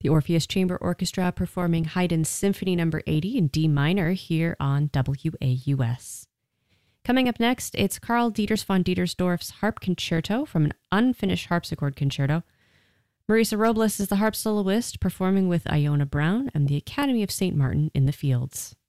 The Orpheus Chamber Orchestra performing Haydn's Symphony No. 80 in D minor here on WAUS. Coming up next, it's Karl Dieters von Dietersdorf's Harp Concerto from an unfinished harpsichord concerto. Marisa Robles is the harp soloist performing with Iona Brown and the Academy of St. Martin in the Fields.